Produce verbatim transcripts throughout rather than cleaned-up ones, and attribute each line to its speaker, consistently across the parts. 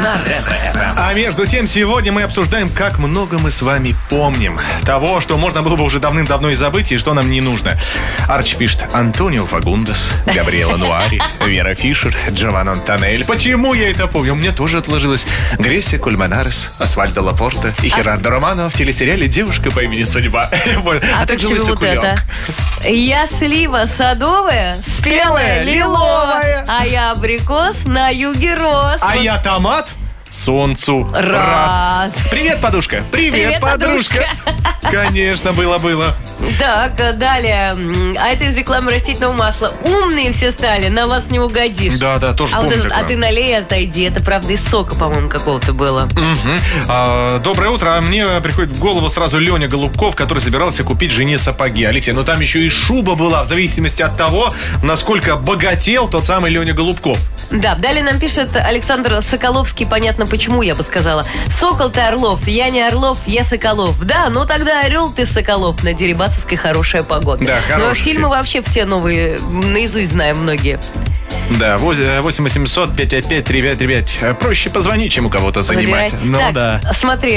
Speaker 1: на Ретро-эф эм.
Speaker 2: А между тем, сегодня мы обсуждаем, как много мы с вами помним того, что можно было бы уже давным-давно и забыть, и что нам не нужно. Арчи пишет: Антонио Фагундес, Габриэла Нуари, Вера Фишер, Джованни Антонелли. Почему я это помню? У меня тоже отложилось. Грессия Кульманарес, Асфальдо Лапорта и Херардо Романо в телесериале «Девушка по имени Судьба».
Speaker 3: А,
Speaker 2: а также Лысый
Speaker 3: вот
Speaker 2: Кулек.
Speaker 3: это. Я слива садовая, спелая, лиловая, а я абрикос на юге рос.
Speaker 2: А я томат солнцу рад.
Speaker 3: Рад.
Speaker 2: Привет, подушка. Привет,
Speaker 3: Привет,
Speaker 2: подружка. Конечно, было-было.
Speaker 3: Так, далее. А это из рекламы растительного масла. Умные все стали, на вас не угодишь.
Speaker 2: Да, да, тоже
Speaker 3: А, вот
Speaker 2: помню
Speaker 3: этот, а
Speaker 2: такое.
Speaker 3: ты налей, отойди. Это, правда, из сока, по-моему, какого-то было.
Speaker 2: Мгм. А, доброе утро. А мне приходит в голову сразу Леня Голубков, который собирался купить жене сапоги. Алексей, ну там еще и шуба была, в зависимости от того, насколько богател тот самый Леня Голубков.
Speaker 3: Да, далее нам пишет Александр Соколовский. Понятно, почему, я бы сказала. Сокол ты Орлов, я не Орлов, я Соколов. Да, ну тогда орел ты Соколов. На Дерибасовской хорошая погода.
Speaker 2: Да,
Speaker 3: Но
Speaker 2: хороший
Speaker 3: фильмы
Speaker 2: фильм.
Speaker 3: вообще все новые, наизусть знаем многие.
Speaker 2: Да, восемь восемьсот пять пять пять три пять три пять. Проще позвонить, чем у кого-то занимать.
Speaker 3: Забирать.
Speaker 2: Ну
Speaker 3: так,
Speaker 2: да.
Speaker 3: смотри,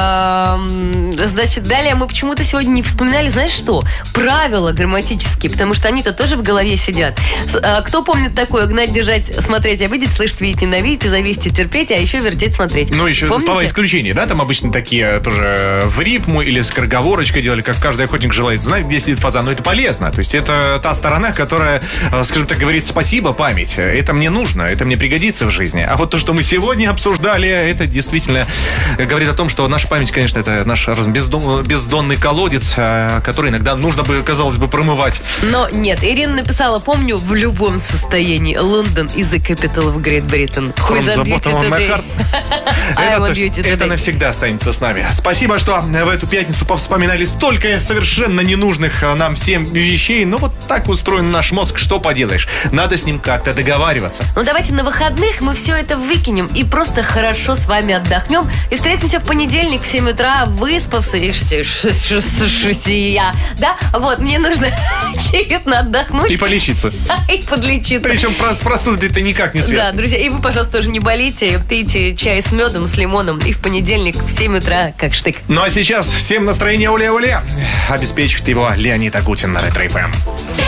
Speaker 3: эм, значит, далее мы почему-то сегодня не вспоминали, знаешь что? Правила грамматические, потому что они-то тоже в голове сидят. С- э, кто помнит такое? Гнать, держать, смотреть, обидеть, слышать, видеть, ненавидеть, зависеть, терпеть, а еще вертеть, смотреть.
Speaker 2: Ну, еще
Speaker 3: Помните?
Speaker 2: слова исключения, да? Там обычно такие тоже в рифму или скороговорочкой делали, как каждый охотник желает знать, где сидит фазан. Но это полезно. То есть это та сторона, которая, э, скажем так, говорит спасибо, память. Это мне нужно, это мне пригодится в жизни. А вот то, что мы сегодня обсуждали, это действительно говорит о том, что наша память, конечно, это наш раз- бездон- бездонный колодец, э, который иногда нужно бы, казалось бы, промывать.
Speaker 3: Но нет, Ирина написала, помню, в любом состоянии. London is the capital of Great Britain. Who is
Speaker 2: From the
Speaker 3: on duty
Speaker 2: bottom of my
Speaker 3: today?
Speaker 2: heart.
Speaker 3: I am
Speaker 2: Это,
Speaker 3: on
Speaker 2: точ-
Speaker 3: duty
Speaker 2: это
Speaker 3: today.
Speaker 2: навсегда останется с нами. Спасибо, что в эту пятницу повспоминали столько совершенно ненужных э, нам всем вещей. Но вот так устроен наш мозг, что поделаешь. Надо с ним как-то договариваться.
Speaker 3: Ну давайте на выходных мы все это выкинем и просто хорошо с вами отдохнем. И встретимся в понедельник в семь утра, выспавшиеся. Я, да? Вот, мне нужно очевидно отдохнуть.
Speaker 2: И полечиться.
Speaker 3: И подлечиться.
Speaker 2: Причем про- с простудой это никак не
Speaker 3: Да,
Speaker 2: связано.
Speaker 3: друзья, и вы, пожалуйста, тоже не болейте. Пейте чай с медом, с лимоном. И в понедельник в семь утра, как штык.
Speaker 2: Ну а сейчас всем настроение уля-уля. Обеспечивает его Леонид Агутин на Ретро-эф эм.